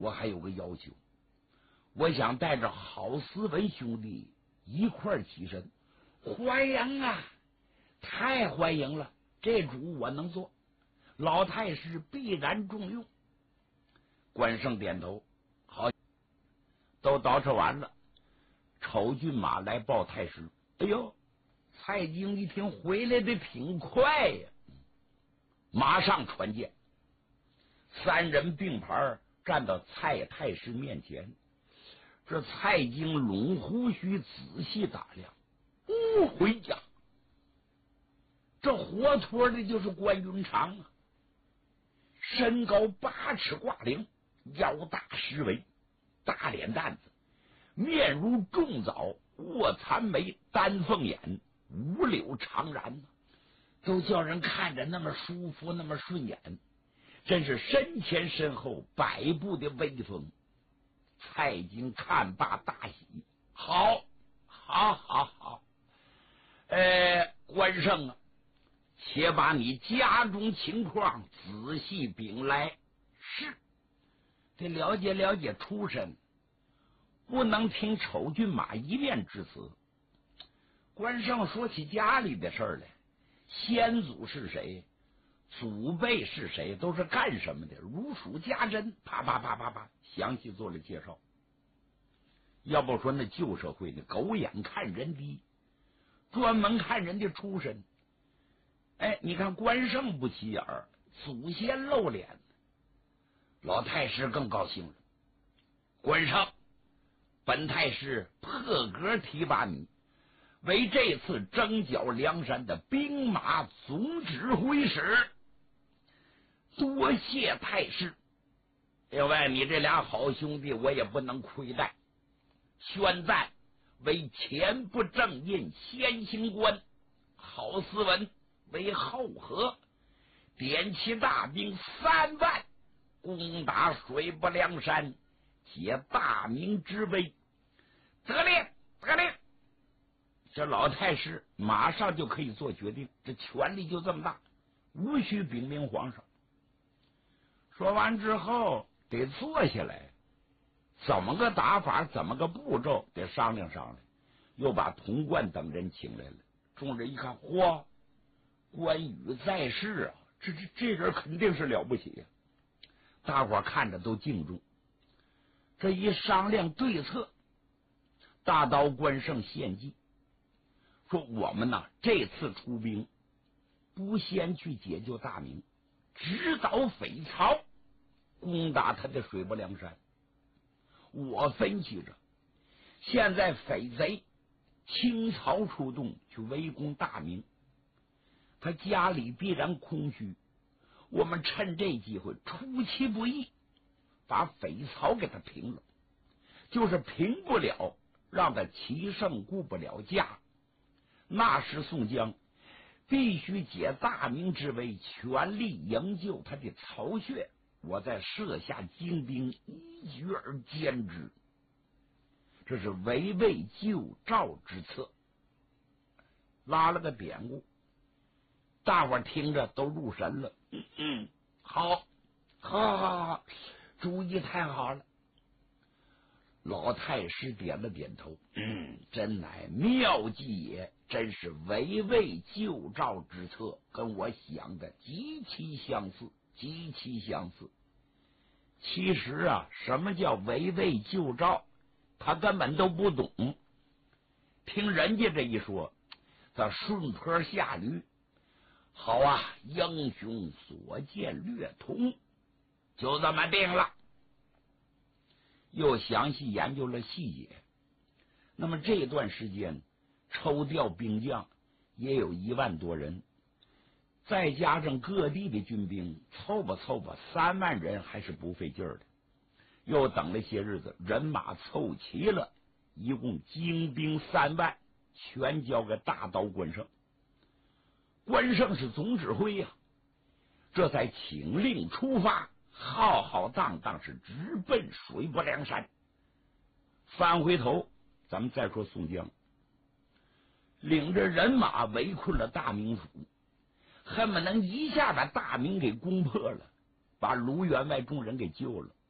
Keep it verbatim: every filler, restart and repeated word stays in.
我还有个要求，我想带着郝思文兄弟一块儿起身。欢迎啊，太欢迎了，这主我能做，老太师必然重用。关胜点头，好，都捯饬完了。丑骏马来报太师，哎呦，蔡京一听回来的挺快呀，马上传见。三人并排站到蔡太师面前，这蔡京拢胡须，仔细打量，哦，回家，这活脱的就是关云长啊！身高八尺挂零，腰大十围，大脸蛋子，面如重枣，卧蚕眉，丹凤眼，五柳长髯呢，都叫人看着那么舒服，那么顺眼，真是身前身后百步的威风。蔡京看罢大喜，好，好，好，好，呃，关胜啊，且把你家中情况仔细禀来。是，得了解了解出身，不能听丑骏马一面之词。关胜说起家里的事儿来，先祖是谁，祖辈是谁，都是干什么的，如数家珍，啪啪啪啪啪，详细做了介绍。要不说那旧社会的狗眼看人低，专门看人的出身。哎，你看关胜不起眼儿，祖先露脸，老太师更高兴了。关胜，本太师破格提拔你为这次征剿梁山的兵马总指挥使，多谢太师。另外，你这俩好兄弟我也不能亏待，宣赞为前部正印先行官，郝思文为后河，点其大兵三万，攻打水泊梁山，解大明之危。得令，得令！这老太师马上就可以做决定，这权力就这么大，无需禀明皇上。说完之后得坐下来，怎么个打法，怎么个步骤，得商量商量。又把童贯等人请来了。众人一看，嚯，关羽在世啊，这这这人肯定是了不起呀、啊！大伙看着都敬重。这一商量对策，大刀关胜献计说：“我们呐，这次出兵不先去解救大明，直捣匪曹，攻打他的水泊梁山。我分析着，现在匪贼倾巢出动去围攻大明，他家里必然空虚，我们趁这机会出其不意，把匪曹给他平了。就是平不了，让他齐胜顾不了家，那时宋江必须解大明之围，全力营救他的巢穴，我再设下精兵，一举而歼之。这是围魏救赵之策。”拉了个典故，大伙听着都入神了。嗯嗯，好，好，好，好，主意太好了。老太师点了点头，嗯，真乃妙计也，真是围魏救赵之策，跟我想的极其相似，极其相似。其实啊，什么叫围魏救赵，他根本都不懂。听人家这一说，他顺坡下驴，好啊，英雄所见略同，就这么定了。又详细研究了细节。那么这段时间抽调兵将也有一万多人，再加上各地的军兵，凑吧凑吧三万人还是不费劲儿的。又等了些日子，人马凑齐了，一共精兵三万，全交给大刀关胜。关胜是总指挥呀、啊，这才请令出发，浩浩荡荡是直奔水泊梁山。翻回头，咱们再说宋江，领着人马围困了大名府，恨不能一下把大明给攻破了，把卢员外众人给救了。